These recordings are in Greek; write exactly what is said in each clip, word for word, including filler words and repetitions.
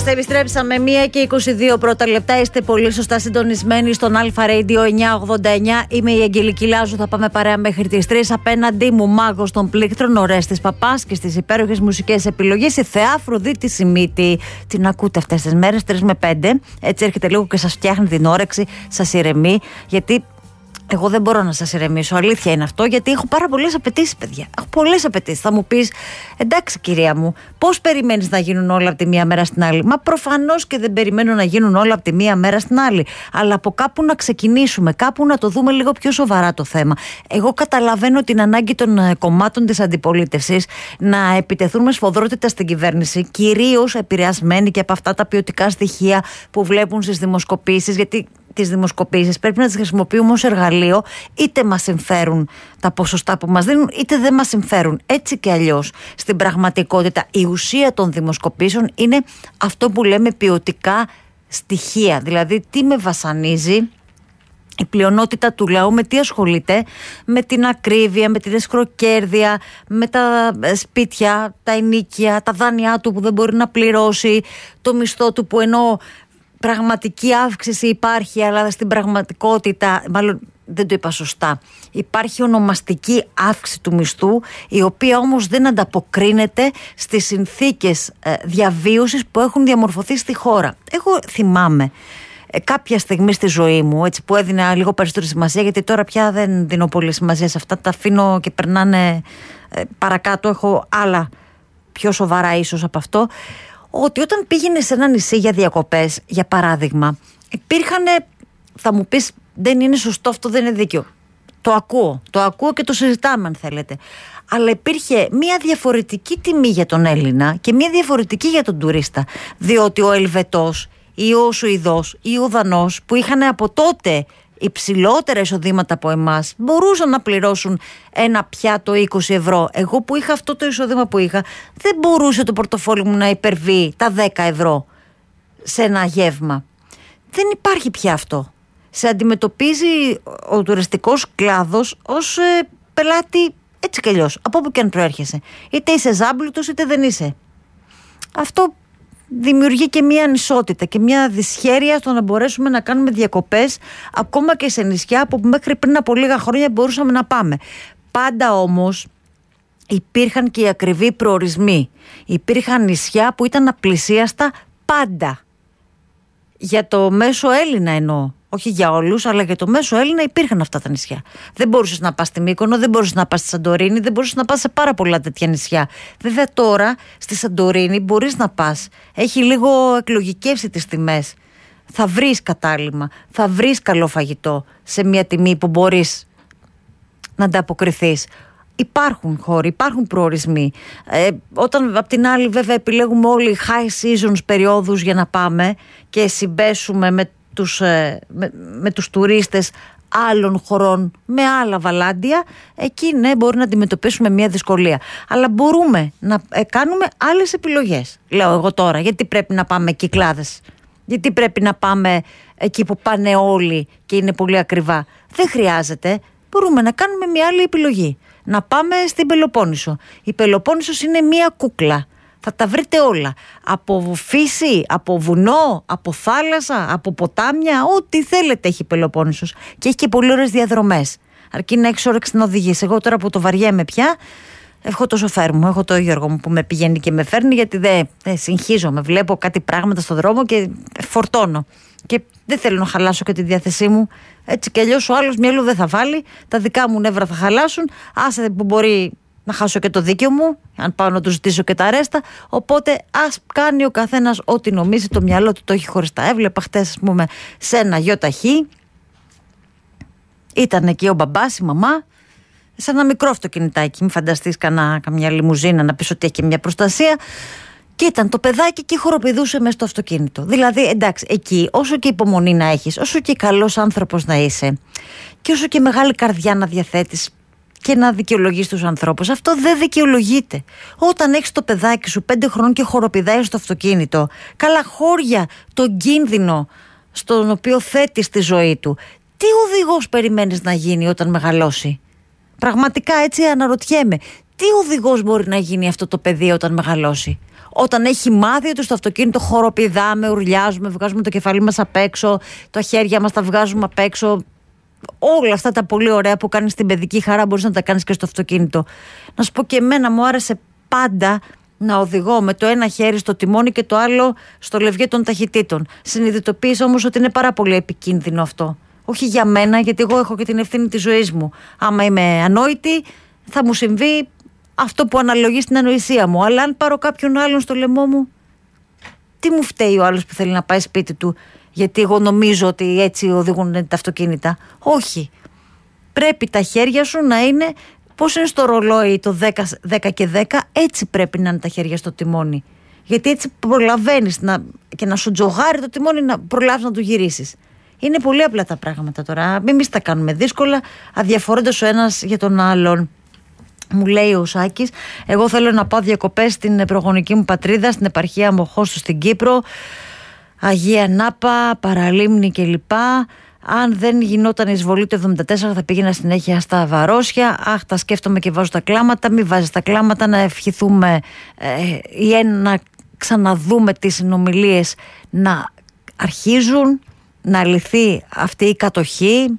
Είμαστε, επιστρέψαμε μία και είκοσι δύο πρώτα λεπτά. Είστε πολύ σωστά συντονισμένοι στον Αλφα Radio εννιακόσια ογδόντα εννιά. Είμαι η Αγγελική Λάζου, θα πάμε παρέα μέχρι τις τρεις. Απέναντί μου μάγος των πλήκτρων, ο Ρέστης Παπάς, και στις υπέροχες μουσικές επιλογές η Θεά Αφροδίτη Σιμίτη. Την ακούτε αυτές τις μέρες, τρεις με πέντε. Έτσι έρχεται λίγο και σας φτιάχνει την όρεξη, σας ηρεμεί, γιατί εγώ δεν μπορώ να σας ηρεμήσω. Αλήθεια είναι αυτό, γιατί έχω πάρα πολλές απαιτήσεις, παιδιά. Έχω πολλές απαιτήσεις. Θα μου πεις, εντάξει κυρία μου, πώς περιμένεις να γίνουν όλα από τη μία μέρα στην άλλη? Μα προφανώς και δεν περιμένω να γίνουν όλα από τη μία μέρα στην άλλη. Αλλά από κάπου να ξεκινήσουμε, κάπου να το δούμε λίγο πιο σοβαρά το θέμα. Εγώ καταλαβαίνω την ανάγκη των κομμάτων της αντιπολίτευσης να επιτεθούν με σφοδρότητα στην κυβέρνηση, κυρίως επηρεασμένοι και από αυτά τα ποιοτικά στοιχεία που βλέπουν στις δημοσκοπήσεις, γιατί τις δημοσκοπήσεις πρέπει να τις χρησιμοποιούμε ως εργαλείο, είτε μας συμφέρουν τα ποσοστά που μας δίνουν, είτε δεν μας συμφέρουν. Έτσι και αλλιώς, στην πραγματικότητα, η ουσία των δημοσκοπήσεων είναι αυτό που λέμε ποιοτικά στοιχεία. Δηλαδή, τι με βασανίζει η πλειονότητα του λαού, με τι ασχολείται? Με την ακρίβεια, με την εσχροκέρδεια, με τα σπίτια, τα ενοίκια, τα δάνειά του που δεν μπορεί να πληρώσει, το μισθό του που ενώ πραγματική αύξηση υπάρχει, αλλά στην πραγματικότητα, μάλλον δεν το είπα σωστά, υπάρχει ονομαστική αύξηση του μισθού, η οποία όμως δεν ανταποκρίνεται στις συνθήκες ε, διαβίωσης που έχουν διαμορφωθεί στη χώρα. Εγώ θυμάμαι ε, κάποια στιγμή στη ζωή μου, έτσι, που έδινα λίγο περισσότερη σημασία, γιατί τώρα πια δεν δίνω πολύ σημασία σε αυτά, τα αφήνω και περνάνε ε, παρακάτω, έχω άλλα πιο σοβαρά ίσως από αυτό, ότι όταν πήγαινε σε ένα νησί για διακοπές, για παράδειγμα, υπήρχαν, θα μου πεις, δεν είναι σωστό αυτό, δεν είναι δίκαιο. Το ακούω, το ακούω και το συζητάμε αν θέλετε. Αλλά υπήρχε μια διαφορετική τιμή για τον Έλληνα και μια διαφορετική για τον τουρίστα. Διότι ο Ελβετός ή ο Σουηδός ή ο Δανός, που είχαν από τότε υψηλότερα εισοδήματα από εμάς, μπορούσαν να πληρώσουν ένα πιάτο είκοσι ευρώ. Εγώ που είχα αυτό το εισόδημα που είχα, δεν μπορούσε το πορτοφόλι μου να υπερβεί τα δέκα ευρώ σε ένα γεύμα. Δεν υπάρχει πια αυτό. Σε αντιμετωπίζει ο τουριστικός κλάδος ως ε, πελάτη έτσι κι αλλιώς, από όπου και αν προέρχεσαι. Είτε είσαι ζάμπλουτος είτε δεν είσαι. Αυτό δημιουργεί και μια ανισότητα και μια δυσχέρεια στο να μπορέσουμε να κάνουμε διακοπές ακόμα και σε νησιά που μέχρι πριν από λίγα χρόνια μπορούσαμε να πάμε. Πάντα όμως υπήρχαν και οι ακριβοί προορισμοί. Υπήρχαν νησιά που ήταν απλησίαστα πάντα. Για το μέσο Έλληνα εννοώ. Όχι για όλους, αλλά για το μέσο Έλληνα υπήρχαν αυτά τα νησιά. Δεν μπορούσες να πας στη Μύκονο, δεν μπορούσες να πας στη Σαντορίνη, δεν μπορούσες να πας σε πάρα πολλά τέτοια νησιά. Βέβαια τώρα στη Σαντορίνη μπορείς να πας. Έχει λίγο εκλογικεύσει τις τιμές. Θα βρεις κατάλημα, θα βρεις καλό φαγητό σε μια τιμή που μπορείς να ανταποκριθείς. Υπάρχουν χώροι, υπάρχουν προορισμοί. Ε, όταν απ' την άλλη βέβαια επιλέγουμε όλοι high seasons περιόδους για να πάμε και συμπέσουμε με τους, ε, με, με τους τουρίστες άλλων χωρών με άλλα βαλάντια, εκεί ναι μπορεί να αντιμετωπίσουμε μια δυσκολία. Αλλά μπορούμε να ε, κάνουμε άλλες επιλογές. Λέω εγώ τώρα, γιατί πρέπει να πάμε Κυκλάδες? Γιατί πρέπει να πάμε εκεί που πάνε όλοι και είναι πολύ ακριβά? Δεν χρειάζεται. Μπορούμε να κάνουμε μια άλλη επιλογή. Να πάμε στην Πελοπόννησο. Η Πελοπόννησος είναι μια κούκλα. Θα τα βρείτε όλα. Από φύση, από βουνό, από θάλασσα, από ποτάμια, ό,τι θέλετε έχει η Πελοπόννησος. Και έχει και πολύ ωραίες διαδρομές. Αρκεί να έχεις όρεξη να οδηγείς. Εγώ τώρα που το βαριέμαι πια, έχω το σοφέρ μου, έχω το Γιώργο μου που με πηγαίνει και με φέρνει, γιατί δεν δε, συγχύζομαι. Βλέπω κάτι πράγματα στον δρόμο και φορτώνω. Και δεν θέλω να χαλάσω και τη διάθεσή μου. Έτσι κι αλλιώς ο άλλος μυαλό δεν θα βάλει. Τα δικά μου νεύρα θα χαλάσουν. Άσε που μπορεί να χάσω και το δίκαιο μου, αν πάω να του ζητήσω και τα ρέστα. Οπότε ας κάνει ο καθένας ό,τι νομίζει, το μυαλό του το έχει χωριστά. Έβλεπα χτες, ας πούμε, σε ένα γιοταχή. Ήταν εκεί ο μπαμπάς, η μαμά, σε ένα μικρό αυτοκινητάκι. Μην φανταστείς κανά, καμιά λιμουζίνα να πεις ότι έχει και μια προστασία. Και ήταν το παιδάκι και χοροπηδούσε μέσα στο αυτοκίνητο. Δηλαδή, εντάξει, εκεί, όσο και υπομονή να έχεις, όσο και καλός άνθρωπος να είσαι, και όσο και μεγάλη καρδιά να διαθέτεις και να δικαιολογείς τους ανθρώπους, αυτό δεν δικαιολογείται. Όταν έχεις το παιδάκι σου πέντε χρόνων και χοροπηδάει στο αυτοκίνητο, καλά χώρια τον κίνδυνο στον οποίο θέτεις τη ζωή του, τι οδηγός περιμένεις να γίνει όταν μεγαλώσει? Πραγματικά έτσι αναρωτιέμαι. Τι οδηγός μπορεί να γίνει αυτό το παιδί όταν μεγαλώσει? Όταν έχει μάθει ότι στο αυτοκίνητο χοροπηδάμε, ουρλιάζουμε, βγάζουμε το κεφάλι μας απ' έξω, τα χέρια μας τα βγάζουμε απ' έξω. Όλα αυτά τα πολύ ωραία που κάνεις στην παιδική χαρά μπορείς να τα κάνεις και στο αυτοκίνητο. Να σου πω, και εμένα μου άρεσε πάντα να οδηγώ με το ένα χέρι στο τιμόνι και το άλλο στο λευγέ των ταχυτήτων. Συνειδητοποίησα όμως ότι είναι πάρα πολύ επικίνδυνο αυτό. Όχι για μένα, γιατί εγώ έχω και την ευθύνη της ζωής μου. Άμα είμαι ανόητη, θα μου συμβεί αυτό που αναλογεί στην ανοησία μου. Αλλά αν πάρω κάποιον άλλον στο λαιμό μου, τι μου φταίει ο άλλος που θέλει να πάει σπίτι του, γιατί εγώ νομίζω ότι έτσι οδηγούν τα αυτοκίνητα? Όχι. Πρέπει τα χέρια σου να είναι, πώς είναι στο ρολόι το δέκα, δέκα και δέκα, έτσι πρέπει να είναι τα χέρια στο τιμόνι. Γιατί έτσι προλαβαίνεις να, και να σου τζογάρει το τιμόνι, να προλάβεις να το γυρίσεις. Είναι πολύ απλά τα πράγματα τώρα. Μην εμείς τα κάνουμε δύσκολα, αδιαφορώντας ο ένας για τον άλλον. Μου λέει ο Σάκης, εγώ θέλω να πάω διακοπές στην προγονική μου πατρίδα, στην επαρχία Μοχώστου στην Κύπρο, Αγία Νάπα, Παραλίμνη κλπ. Αν δεν γινόταν η εισβολή του εβδομήντα τέσσερα θα πήγαινα συνέχεια στα Βαρόσια. Αχ, τα σκέφτομαι και βάζω τα κλάματα. Μην βάζεις τα κλάματα, να ευχηθούμε ε, ή να ξαναδούμε τις συνομιλίες να αρχίζουν, να λυθεί αυτή η κατοχή.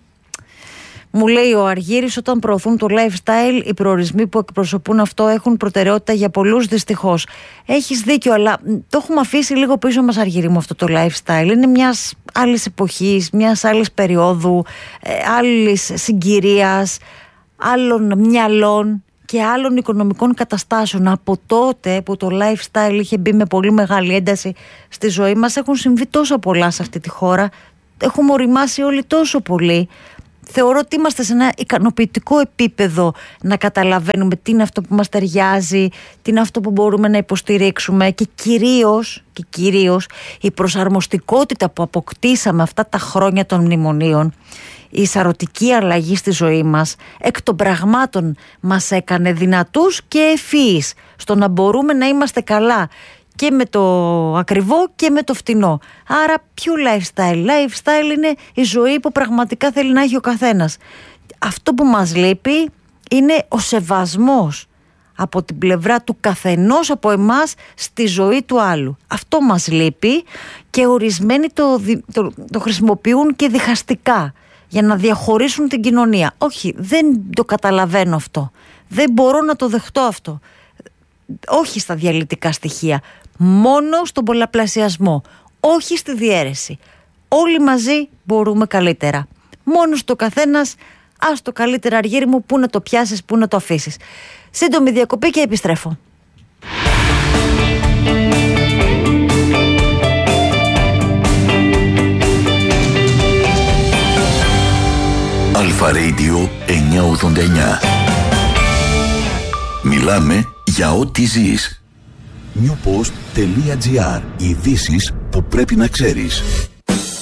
Μου λέει ο Αργύρης, όταν προωθούν το lifestyle, οι προορισμοί που εκπροσωπούν αυτό έχουν προτεραιότητα για πολλούς, δυστυχώς. Έχεις δίκιο, αλλά το έχουμε αφήσει λίγο πίσω μας, Αργύρη μου, αυτό το lifestyle. Είναι μιας άλλης εποχής, μιας άλλης περίοδου, ε, άλλης συγκυρίας, άλλων μυαλών και άλλων οικονομικών καταστάσεων. Από τότε που το lifestyle είχε μπει με πολύ μεγάλη ένταση στη ζωή μας, έχουν συμβεί τόσα πολλά σε αυτή τη χώρα. Έχουμε οριμάσει όλοι τόσο πολύ. Θεωρώ ότι είμαστε σε ένα ικανοποιητικό επίπεδο να καταλαβαίνουμε τι είναι αυτό που μας ταιριάζει, τι είναι αυτό που μπορούμε να υποστηρίξουμε και κυρίως, και κυρίως η προσαρμοστικότητα που αποκτήσαμε αυτά τα χρόνια των μνημονίων, η σαρωτική αλλαγή στη ζωή μας, εκ των πραγμάτων μας έκανε δυνατούς και ευφυείς στο να μπορούμε να είμαστε καλά και με το ακριβό και με το φτηνό. Άρα ποιο lifestyle? Lifestyle είναι η ζωή που πραγματικά θέλει να έχει ο καθένας. Αυτό που μας λείπει είναι ο σεβασμός από την πλευρά του καθενός από εμάς στη ζωή του άλλου. Αυτό μας λείπει και ορισμένοι το, το, το χρησιμοποιούν και διχαστικά για να διαχωρίσουν την κοινωνία. Όχι, δεν το καταλαβαίνω αυτό. Δεν μπορώ να το δεχτώ αυτό. Όχι στα διαλυτικά στοιχεία. Μόνο στον πολλαπλασιασμό. Όχι στη διαίρεση. Όλοι μαζί μπορούμε καλύτερα. Μόνο στο καθένας, ας το καλύτερα, Αργύρη μου, πού να το πιάσεις, πού να το αφήσεις. Σύντομη διακοπή και επιστρέφω. Αλφα Radio εννιακόσια ογδόντα εννιά. Μιλάμε για ό,τι ζεις. newpost.gr. Ειδήσεις που πρέπει να ξέρεις.